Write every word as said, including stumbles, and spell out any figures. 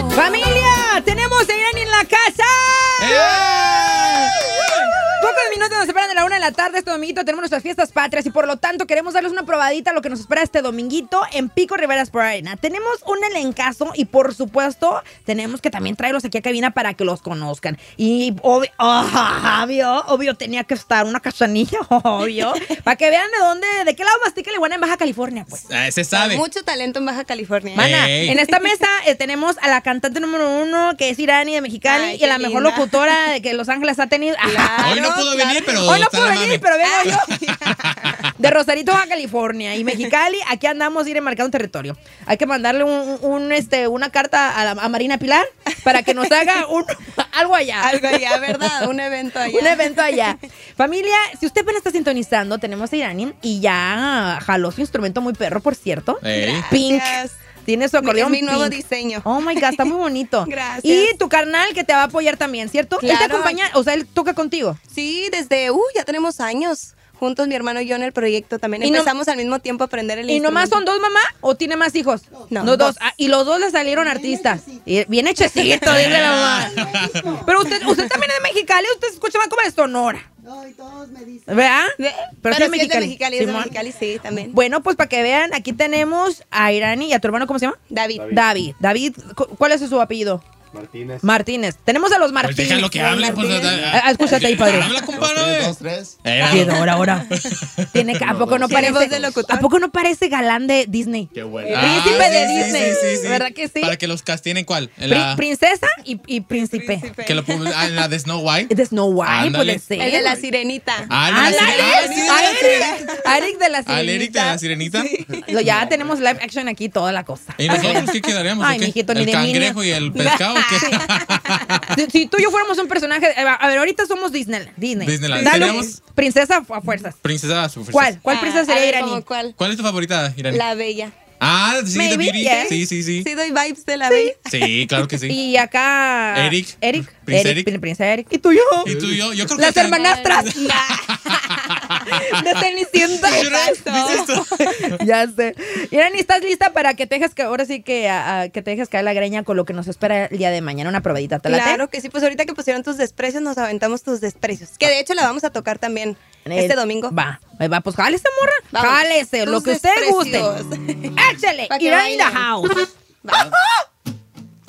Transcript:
¡Familia! ¡Tenemos a Irani en la casa! ¡Eh! Pocos minutos nos separan de la una de la tarde. Este dominguito tenemos nuestras fiestas patrias y por lo tanto queremos darles una probadita a lo que nos espera este dominguito en Pico Rivera Sport Arena. Tenemos un elencazo y por supuesto tenemos que también traerlos aquí a cabina para que los conozcan. Y obvio, oh, obvio, obvio tenía que estar una cachanilla, obvio, para que vean de dónde, de qué lado mastica el iguana en Baja California, pues. Ah, se sabe. Mucho talento en Baja California. Mana, en esta mesa eh, tenemos a la cantante número uno, que es Irani de Mexicali. Ay, y a la mejor linda locutora de que Los Ángeles ha tenido. Claro, hoy no pudo claro. venir, pero hoy no pudo venir, pero vengo yo. De Rosarito, Baja California. Y Mexicali, aquí andamos ir marcando territorio. Hay que mandarle un, un, este, una carta a, la, a Marina Pilar para que nos haga un, algo allá. Algo allá, ¿verdad? Un evento allá. Un evento allá. Familia, si usted apenas está sintonizando, tenemos a Irani y ya jaló su instrumento muy perro, por cierto. Hey. Pink. Tiene su acordeón. Es mi nuevo pink. diseño. Oh my God, está muy bonito. Gracias. Y tu carnal que te va a apoyar también, ¿cierto? Claro. Él te acompaña, o sea, él toca contigo. Sí, desde, uh, ya tenemos años juntos, mi hermano y yo en el proyecto también. Empezamos no, al mismo tiempo a aprender el ¿Y instrumento. nomás son dos, mamá? ¿O tiene más hijos? No, no dos. dos. Ah, y los dos le salieron bien artistas. Y bien hechecito, dice la mamá. Pero usted, usted también es de Mexicali, usted se escucha más como de Sonora. No, y todos me dicen. ¿Verdad? Pero, Pero sí es de Mexicali. Mexicali, es de Mexicali, sí, también. Bueno, pues para que vean, aquí tenemos a Irani y a tu hermano, ¿cómo se llama? David. David. David, ¿cuál es su apellido? Martínez. Martínez. Tenemos a los Martínez. Pues déjalo que hable, pues. Ah, escúchate ahí, padre. Habla, compadre. Dos, tres. Ahora, ahora. Tiene, ¿a poco no Tiene voz parece? de locutor. ¿A poco no parece galán de Disney? Qué bueno. Príncipe Ah, de sí, Disney. Sí, sí, sí. ¿Verdad que sí? Para que los castinen, ¿cuál? En Pri- la, princesa y, y príncipe. Príncipe. que lo, ah, en la de Snow White. De Snow White, Ándale. puede ser. El de la sirenita. Ah, el de la ¡Ándale! sirenita. A Eric, a Eric de la sirenita. Al Eric de la sirenita. Lo- Ya tenemos live action aquí, toda la cosa. ¿Y nosotros qué quedaríamos? Ay, o qué? mijito, ni ¿El de cangrejo niño. y el pescado? ¿O qué? Si, si tú y yo fuéramos un personaje, a ver, ahorita somos Disney. Disney. Disneyland. Dale, Tenemos- princesa a fuerzas. Princesa Super. ¿Cuál? ¿Cuál Ah, princesa a sería ver, Irani? ¿cómo cuál? ¿Cuál es tu favorita, Irani? La Bella. Ah, sí, Maybe, de Beauty. yes. Sí, sí, sí. Sí, doy vibes de la Bella. Sí, claro que sí. Y acá. Eric. Eric. Prince Eric. Eric. Prince Eric. ¿Y tú y yo? ¿Y tú y yo? Yo creo que Las hasta- hermanastras. De Cenicienta. ¿Viste esto? Ya sé. Irani, ¿estás lista para que te dejes que ahora sí que, a- a- que te dejes caer la greña con lo que nos espera el día de mañana? Una probadita, ¿te late? Claro que sí, pues ahorita que pusieron tus desprecios, nos aventamos tus desprecios. Que de hecho la vamos a tocar también este Eh, domingo. Va, va, pues jálese, morra. Vamos. Jálese, lo Tus que usted guste. desprecios. Échale. Pa' que Irani in the bailen. house. Va.